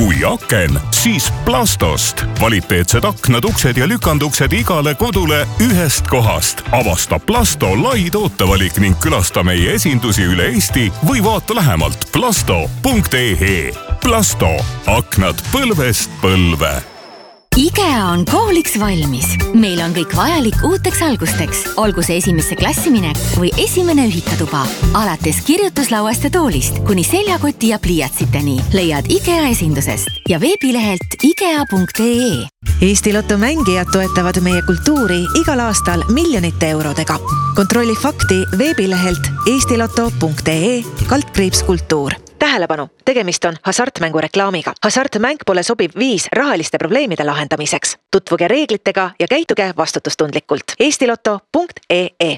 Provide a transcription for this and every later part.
Kui aken, siis Plastost. Kvaliteetsed aknad, uksed ja lükanduksed igale kodule ühest kohast. Avasta Plasto lai tootevalik ning külasta meie esindusi üle Eesti või vaata lähemalt plasto.ee. Plasto. Aknad põlvest põlve. IKEA on kooliks valmis. Meil on kõik vajalik uuteks algusteks. Olgu see esimesse klassiminek või esimene ühikatuba. Alates kirjutuslauast ja toolist kuni seljakoti ja pliiatsiteni leiad IKEA esindusest ja veebilehelt ikea.ee. Eesti Lotto mängijad toetavad meie kultuuri igal aastal miljonite eurodega. Kontrolli fakti veebilehelt eestiloto.ee/kultuur. Tähelepanu, tegemist on hasartmängu reklaamiga. Hasartmäng pole sobiv viis rahaliste probleemide lahendamiseks. Tutvuge reeglitega ja käituge vastutustundlikult. eestiloto.ee.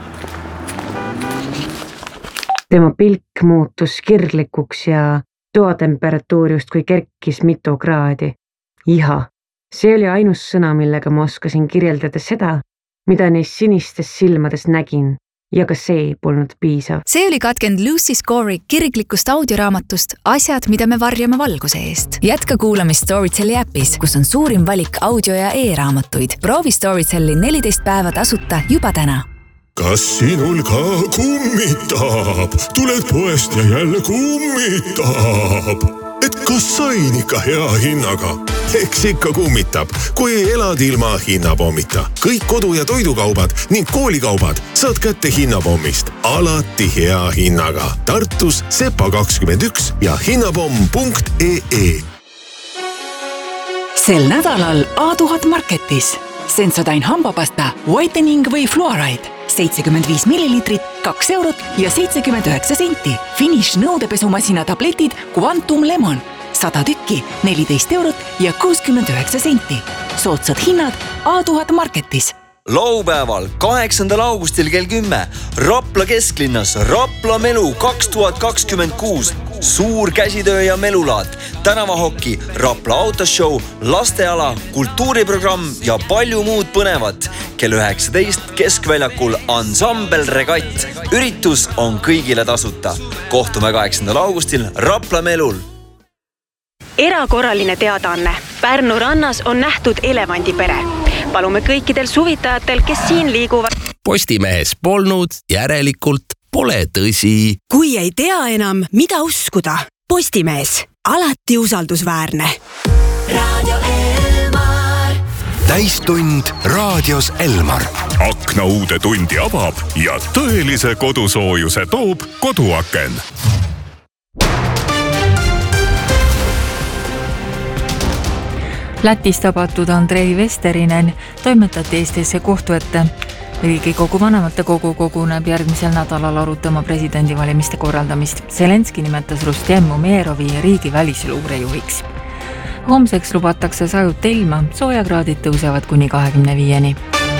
Tema pilk muutus kirglikuks ja toatemperatuur justkui kerkis mitu kraadi. Iha. See oli ainus sõna, millega ma oskasin kirjeldada seda, mida neist sinistes silmades nägin. Ja ka see polnud piisav. See oli katkend Lucy Score'i kirglikust audioraamatust Asjad, mida me varjame valguse eest. Jätka kuulamist Storytelli äpis, kus on suurim valik audio- ja e-raamatuid. Proovi Storytelli 14 päeva tasuta juba täna. Kas sinul ka kummitab? Tuled poest ja jälle kummitab. Et kas sain ikka hea hinnaga? Eks ikka kummitab, kui elad ilma hinnapommita. Kõik kodu- ja toidukaubad ning koolikaubad saad kätte hinnapommist. Alati hea hinnaga. Tartus Sepa 21 ja hinnapomm.ee. Sel nädalal A1000 Marketis. Sensodyne hambapasta, whitening või fluoride. 75 millilitrit, 2 eurot ja 79 senti. Finish nõudepesumasina tabletid Quantum Lemon. 100 tükki, 14 eurot ja 69 senti. Soodsad hinnad A1000 Marketis. Laupäeval 8. augustil kell 10 Rapla kesklinnas Rapla Melu 2026. Suur käsitöö ja melulaat, tänavahokki, Rapla autoshow, lasteala, kultuuriprogramm ja palju muud põnevat. Kell 19 Keskväljakul Ansambel Regatt. Üritus on kõigile tasuta. Kohtume 8. augustil Rapla Melul. Erakorraline teadaanne. Pärnu rannas on nähtud elevandipere. Palume kõikidel suvitajatel, kes siin liiguvad. Postimehes polnud, järelikult pole tõsi. Kui ei tea enam, mida uskuda. Postimees. Alati usaldusväärne. Radio Elmar. Täistund raadios Elmar. Akna uude tundi avab ja tõelise kodusoojuse toob Koduaken. Lätis tabatud Andrei Vesterinen toimetati Eestisse kohtu ette. Riigikogu vanematekogu koguneb järgmisel nädalal arutama presidendivalimiste korraldamist. Zelenski nimetas Rustem Umerovi riigi välisluurejuhiks. Homseks lubatakse sajut ilma, soojakraadid tõusevad kuni 25-ni.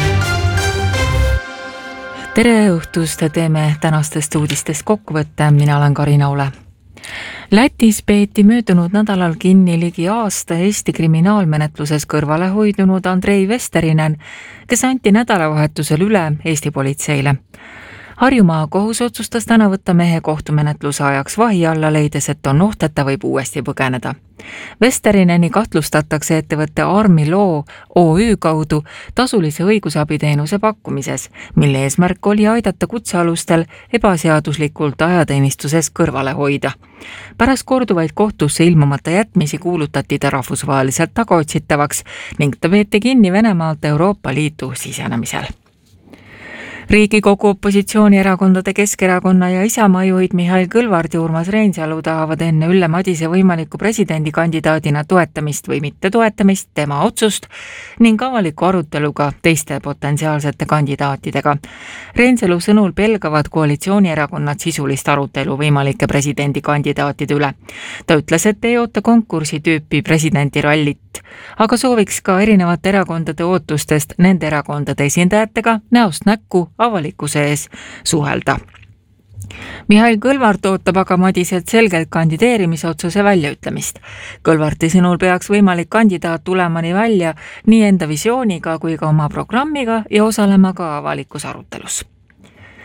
Tere õhtust, teeme tänastest uudistest kokkuvõtte, mina olen Karina Ule. Lätis peeti möödunud nädalal kinni ligi aasta Eesti kriminaalmenetluses kõrvale hoidunud Andrei Vesterinen, kes anti nädalavahetusel üle Eesti politseile. Harjumaa kohus otsustas täna võtta mehe kohtumenetluse ajaks vahi alla, leides, et on oht, et ta võib uuesti põgeneda. Vesterineni kahtlustatakse ettevõtte Armiloo OÜ kaudu tasulise õigusabiteenuse pakkumises, mille eesmärk oli aidata kutsealustel ebaseaduslikult ajateenistuses kõrvale hoida. Pärast korduvaid kohtusse ilmumata jätmisi kuulutati ta rahvusvaheliselt tagaotsitavaks ning ta peeti kinni Venemaalt Euroopa Liitu sisenemisel. Riigikogu opositsioonierakondade Keskerakonna ja Isamaa juhid Mihhail Kõlvart ja Urmas Reinsalu tahavad enne Ülle Madise võimaliku presidendikandidaadina toetamist või mittetoetamist, tema otsust ning avaliku aruteluga teiste potentsiaalsete kandidaatidega. Reinsalu sõnul pelgavad koalitsioonierakonnad sisulist arutelu võimalike presidendikandidaatide üle. Ta ütles, et ei oota konkursi tüüpi presidendirallit, aga sooviks ka erinevate erakondade ootustest nende erakondade esindajatega näost näkku avalikkuse ees suhelda. Mihhail Kõlvart ootab aga Madiselt selgelt kandideerimisotsuse väljaütlemist. Kõlvarti sõnul peaks võimalik kandidaat tulemani välja nii enda visiooniga kui ka oma programmiga ja osalema ka avalikus arutelus.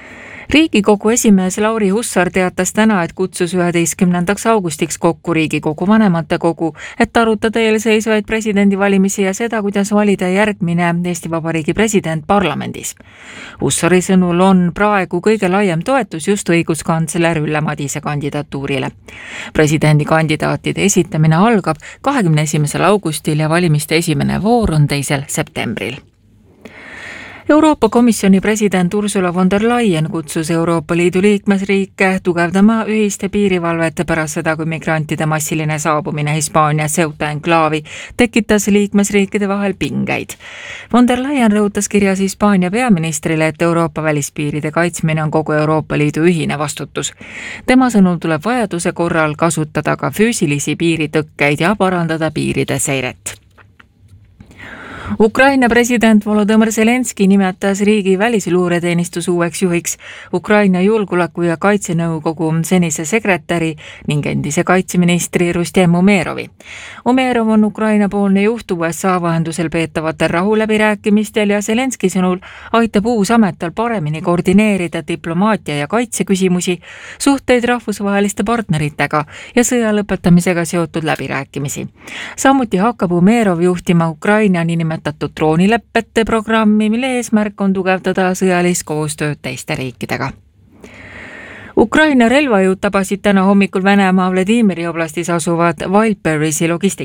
Riigikogu esimees Lauri Hussar teatas täna, et kutsus 11. augustiks kokku Riigikogu vanematekogu, et arutada eelseisvaid presidendivalimisi ja seda, kuidas valida järgmine Eesti Vabariigi president parlamendis. Hussari sõnul on praegu kõige laiem toetus just õiguskantsler Ülle Madise kandidatuurile. Presidendikandidaatide esitamine algab 21. augustil ja valimiste esimene voor on 2. septembril. Euroopa Komisjoni president Ursula von der Leyen kutsus Euroopa Liidu liikmesriike tugevdama ühiste piirivalvet pärast seda, kui migrantide massiline saabumine Hispaania Ceuta enklaavi tekitas liikmesriikide vahel pingeid. Von der Leyen rõhutas kirjas Hispaania peaministrile, et Euroopa välispiiride kaitsmine on kogu Euroopa Liidu ühine vastutus. Tema sõnul tuleb vajaduse korral kasutada ka füüsilisi piiritõkkeid ja parandada piiride seiret. Ukraina president Volodõmõr Zelenski nimetas riigi välisluureteenistus uueks juhiks Ukraina julgeoleku- ja kaitsenõukogu senise sekretäri ning endise kaitseministri Rustem Umerovi. Umerov on Ukraina-poolne juht USA vahendusel peetavatel rahuläbirääkimistel ja Zelenski sõnul aitab uus amet tal paremini koordineerida diplomaatia ja kaitseküsimusi, suhteid rahvusvaheliste partneritega ja sõja lõpetamisega seotud läbirääkimisi. Samuti hakkab Umerov juhtima Ukraina nimetatud droonileppete programmi, mille eesmärk on tugevdada sõjalist koostööd teiste riikidega. Ukraina relvajõud tabasid täna hommikul Venemaa Vladimiri oblastis asuvad Wildberriesi